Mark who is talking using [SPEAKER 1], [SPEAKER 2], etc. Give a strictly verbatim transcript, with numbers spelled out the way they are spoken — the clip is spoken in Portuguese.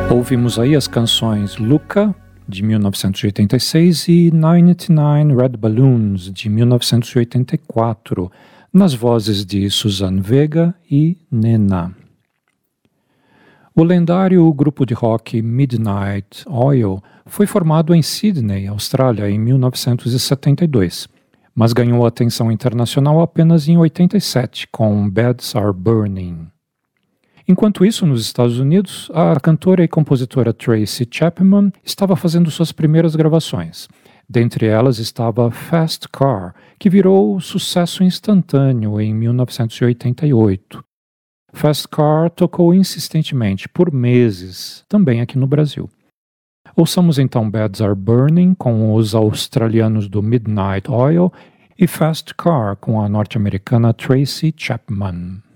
[SPEAKER 1] Ouvimos aí as canções Luca, de mil novecentos e oitenta e seis, e noventa e nove Red Balloons, de mil novecentos e oitenta e quatro, nas vozes de Suzanne Vega e Nena. O lendário grupo de rock Midnight Oil foi formado em Sydney, Austrália, em mil novecentos e setenta e dois, mas ganhou atenção internacional apenas em oitenta e sete, com Beds Are Burning. Enquanto isso, nos Estados Unidos, a cantora e compositora Tracy Chapman estava fazendo suas primeiras gravações. Dentre elas estava Fast Car, que virou sucesso instantâneo em mil novecentos e oitenta e oito. Fast Car tocou insistentemente por meses, também aqui no Brasil. Ouçamos então Beds Are Burning com os australianos do Midnight Oil e Fast Car com a norte-americana Tracy Chapman.